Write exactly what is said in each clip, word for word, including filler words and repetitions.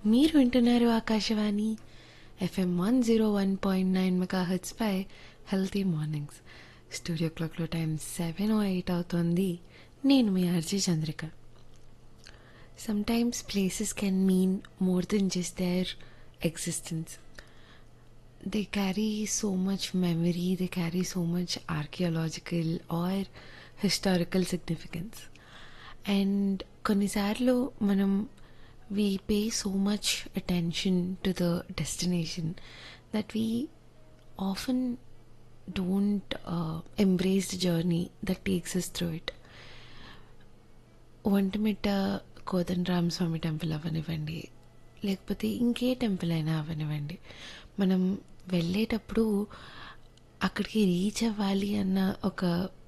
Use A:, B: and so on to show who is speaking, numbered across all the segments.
A: మీరు వింటున్నారు Akashvani FM one zero one point nine mega hertz పై healthy mornings. Studio క్లాక్లో time seven ఓ eight అవుతుంది. నేను మీ RJ Chandrika. Sometimes places can mean more than just there existence. They carry so much memory, they carry so much archaeological or historical significance. And కొన్నిసార్లు మనం we pay so much attention to the destination that we often don't uh, embrace the journey that takes us through it. Vontimitta Kodandarama Swamy temple అవ్వనివ్వండి, లేకపోతే ఇంకే temple అయినా అవ్వనివ్వండి, మనం వెళ్ళేటప్పుడు అక్కడికి రీచ్ అవ్వాలి అన్న ఒక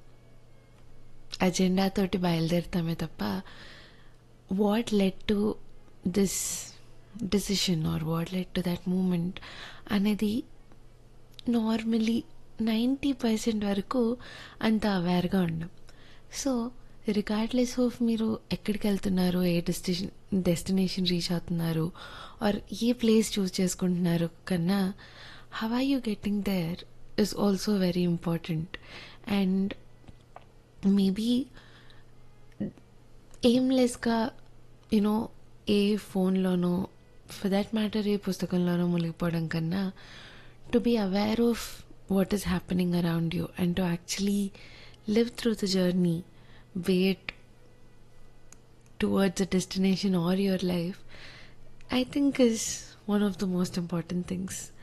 A: అజెండాతోటి బయలుదేరుతామే తప్ప what led to this decision are what led to that moment అనేది నార్మలీ నైంటీ పర్సెంట్ వరకు అంత అవేర్గా ఉండం. సో రిగార్డ్లెస్ ఆఫ్ మీరు ఎక్కడికి వెళ్తున్నారు, ఏ డెస్టినేషన్ డెస్టినేషన్ రీచ్ అవుతున్నారు ఆర్ ఏ ప్లేస్ చూస్ చేసుకుంటున్నారు కన్నా how are you getting there is also very important. And maybe aimlessగా you know A ఫోన్లోనో for that matter ఏ పుస్తకంలోనో మునిగిపోవడం కన్నా to be aware of what is happening around you and to actually live through the journey, be it towards a destination or your life, I think is one of the most important things.